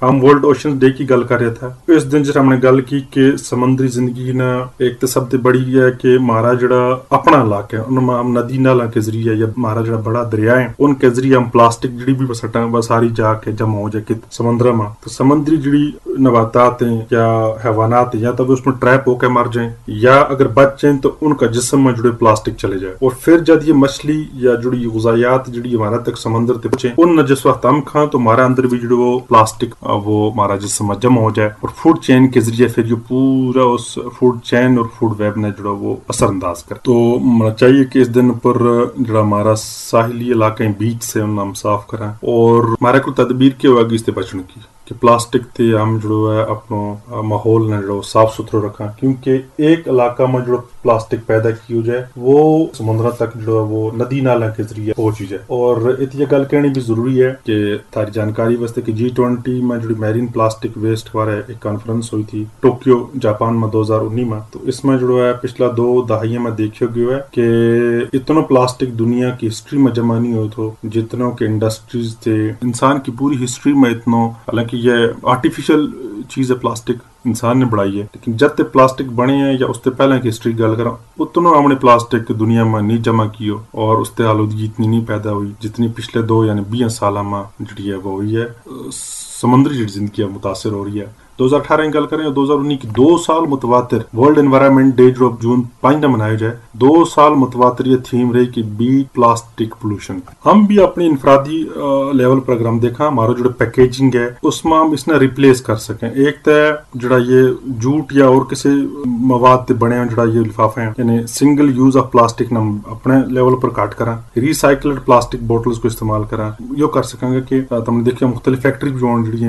ہم world oceans day کی گل کر رہے تھا. اس دن جب ہم نے گل کی کہ سمندری زندگی نا ایک تو سب سے بڑی ہے کہ مارا جڑا اپنا علاقہ ہے ان میں ہم ندی نالا کے ذریعے یا مارا جڑا بڑا دریا ہے ان کے ذریعے ہم پلاسٹک جڑی بھی بسٹا وہ ساری جا کے جمع ہو جائے کہ سمندر میں تو سمندری جڑی نباتات ہیں یا حیوانات ہیں یا تو اس میں ٹریپ ہو کے مر جائیں یا اگر بچ جائیں تو ان کا جسم میں جڑے پلاسٹک چلے جائے. اور پھر جب یہ مچھلی یا جڑی غذائیات جڑی ہمارا تک سمندر تے پہنچے ان جس وقت ہم کھاں تو ہمارے اندر بھی جڑے وہ پلاسٹک وہ ہمارا جسم میں جمع ہو جائے اور فوڈ چین کے ذریعے پھر یہ پورا اس فوڈ چین اور فوڈ ویب نے جڑا وہ اثر انداز کر. تو چاہیے کہ اس دن پر جڑا ہمارا ساحلی علاقے بیچ سے ان ہم صاف کریں اور ہمارے کو تدبیر کے ہوگی اس سے بچنے کی کہ پلاسٹک تے ہم جو ہے اپنا ماحول نے جو صاف ستھرا رکھا کیونکہ ایک علاقہ میں جو پلاسٹک پیدا کی ہو جائے وہ سمندر تک جو ہے وہ ندی نالا کے ذریعے پہنچی جائے. اور یہ گل کہنی بھی ضروری ہے کہ تاری جانکاری واسطے کہ G20 میں جو میرین پلاسٹک ویسٹ بارے ایک کانفرنس ہوئی تھی ٹوکیو جاپان میں 2019 میں. تو اس میں جو ہے پچھلا 2 دہائیوں میں دیکھا گیا ہے کہ اتنا پلاسٹک دنیا کی ہسٹری میں جمع نہیں ہوئی تو جتنوں کے انڈسٹریز تھے انسان کی پوری ہسٹری میں اتنوں. حالانکہ یہ آرٹیفیشل چیز ہے پلاسٹک انسان نے بڑھائی ہے لیکن جب تک پلاسٹک بنے ہیں یا اس سے پہلے کی ہسٹری گل کرا اتنا ہم نے پلاسٹک دنیا میں نہیں جمع کی ہو اور اس سے آلودگی اتنی نہیں پیدا ہوئی جتنی پچھلے 2 یعنی 20 سالوں میں جڑی ہے وہ ہوئی ہے. سمندری جڑی زندگی متاثر ہو رہی ہے. 2018 کی گل کریں 2019 کی 2 سال متواتر ورلڈ انوائرمنٹ ڈے جو جون 5 میں منایا جائے 2 سال متواتر یہ تھیم رہی کہ بیٹ پلاسٹک پولوشن. ہم بھی اپنی انفرادی لیول پروگرام دیکھا ہمارا جو پیکیجنگ ہے اس میں ہم اس نے ریپلیس کر سکیں. ایک تو جڑا یہ جوٹ یا اور کسی مواد تے بنے جڑا یہ لفافے ہیں یعنی سنگل یوز آف پلاسٹک نہ اپنے لیول پر کاٹ کریں ریسائکلڈ پلاسٹک بوٹلز کو استعمال کریں یہ کر سکیں گے کہ تم نے دیکھا مختلف فیکٹری جو